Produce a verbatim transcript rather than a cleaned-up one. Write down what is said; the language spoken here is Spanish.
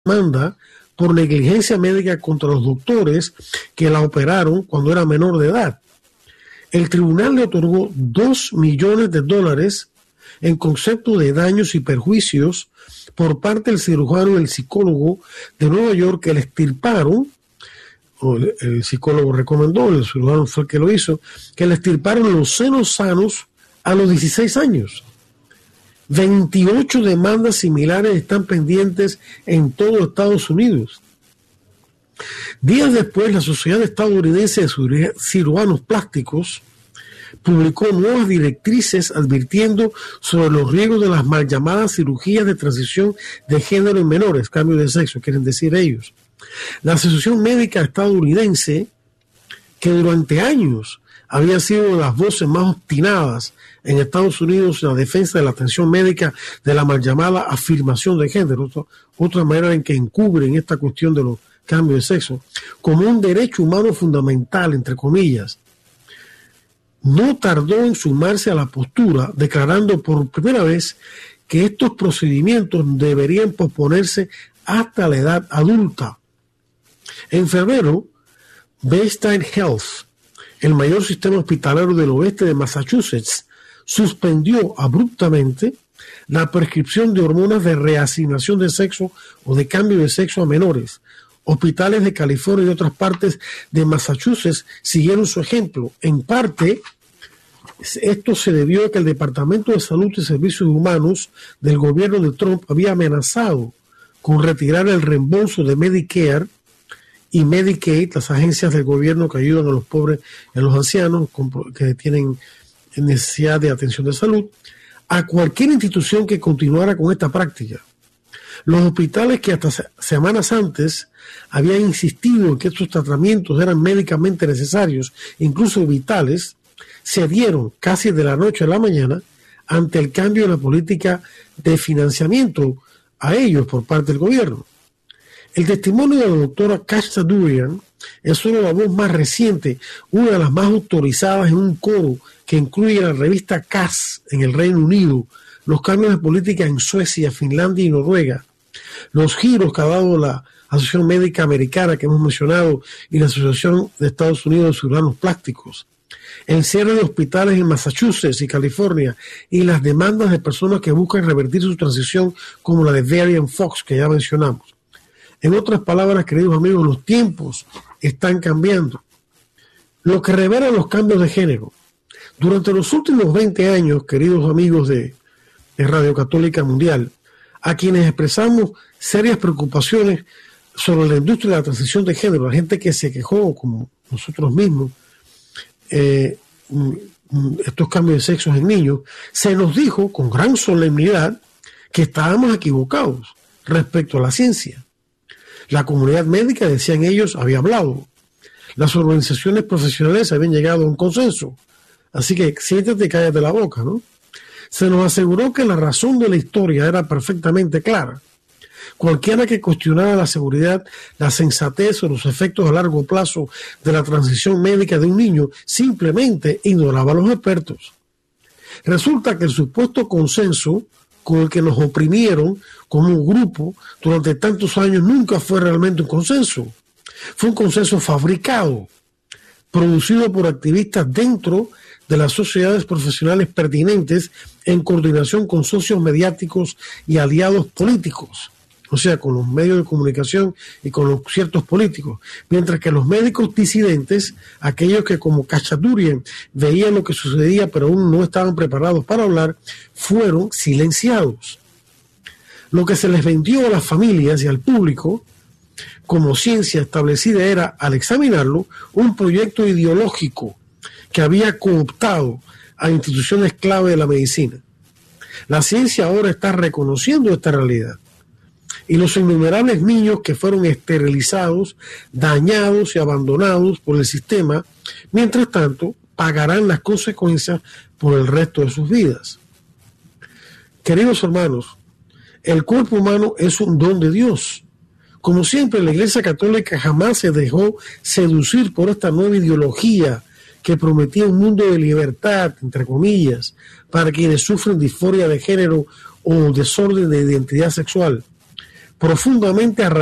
demanda por negligencia médica contra los doctores que la operaron cuando era menor de edad. El tribunal le otorgó dos millones de dólares en concepto de daños y perjuicios por parte del cirujano y el psicólogo de Nueva York que le extirparon, o el, el psicólogo recomendó, el cirujano fue el que lo hizo, que le extirparon los senos sanos a los dieciséis años. veintiocho demandas similares están pendientes en todo Estados Unidos. Días después, la Sociedad Estadounidense de Cirujanos Plásticos publicó nuevas directrices advirtiendo sobre los riesgos de las mal llamadas cirugías de transición de género en menores, cambio de sexo, quieren decir ellos. La Asociación Médica Estadounidense, que durante años había sido de las voces más obstinadas en Estados Unidos en la defensa de la atención médica de la mal llamada afirmación de género, otra manera en que encubren esta cuestión de los cambios de sexo, como un derecho humano fundamental, entre comillas, no tardó en sumarse a la postura, declarando por primera vez que estos procedimientos deberían posponerse hasta la edad adulta. En febrero, Bayside Health, el mayor sistema hospitalario del oeste de Massachusetts, suspendió abruptamente la prescripción de hormonas de reasignación de sexo o de cambio de sexo a menores. Hospitales de California y otras partes de Massachusetts siguieron su ejemplo. En parte, esto se debió a que el Departamento de Salud y Servicios Humanos del gobierno de Trump había amenazado con retirar el reembolso de Medicare y Medicaid, las agencias del gobierno que ayudan a los pobres y a los ancianos que tienen necesidad de atención de salud, a cualquier institución que continuara con esta práctica. Los hospitales que hasta semanas antes habían insistido en que estos tratamientos eran médicamente necesarios, incluso vitales, cedieron casi de la noche a la mañana ante el cambio en la política de financiamiento a ellos por parte del gobierno. El testimonio de la doctora Kachadurian es solo la voz más reciente, una de las más autorizadas en un coro que incluye la revista C A S en el Reino Unido, los cambios de política en Suecia, Finlandia y Noruega, los giros que ha dado la Asociación Médica Americana que hemos mencionado y la Asociación de Estados Unidos de Cirujanos Plásticos, el cierre de hospitales en Massachusetts y California y las demandas de personas que buscan revertir su transición como la de Varian Fox que ya mencionamos. En otras palabras, queridos amigos, los tiempos están cambiando. Lo que revelan los cambios de género. Durante los últimos veinte años, queridos amigos de, de Radio Católica Mundial, a quienes expresamos serias preocupaciones sobre la industria de la transición de género, la gente que se quejó, como nosotros mismos, eh, estos cambios de sexos en niños, se nos dijo con gran solemnidad que estábamos equivocados respecto a la ciencia. La comunidad médica, decían ellos, había hablado. Las organizaciones profesionales habían llegado a un consenso. Así que siéntate y cállate la boca, ¿no? Se nos aseguró que la razón de la historia era perfectamente clara. Cualquiera que cuestionara la seguridad, la sensatez o los efectos a largo plazo de la transición médica de un niño simplemente ignoraba a los expertos. Resulta que el supuesto consenso con el que nos oprimieron como un grupo durante tantos años nunca fue realmente un consenso. Fue un consenso fabricado, producido por activistas dentro de las sociedades profesionales pertinentes en coordinación con socios mediáticos y aliados políticos, o sea, con los medios de comunicación y con los ciertos políticos, mientras que los médicos disidentes, aquellos que como Kachadurian veían lo que sucedía pero aún no estaban preparados para hablar, fueron silenciados. Lo que se les vendió a las familias y al público como ciencia establecida era, al examinarlo, un proyecto ideológico que había cooptado a instituciones clave de la medicina. La ciencia ahora está reconociendo esta realidad. Y los innumerables niños que fueron esterilizados, dañados y abandonados por el sistema, mientras tanto, pagarán las consecuencias por el resto de sus vidas. Queridos hermanos, el cuerpo humano es un don de Dios. Como siempre, la Iglesia Católica jamás se dejó seducir por esta nueva ideología que prometía un mundo de libertad, entre comillas, para quienes sufren disforia de género o desorden de identidad sexual. profundamente arraigado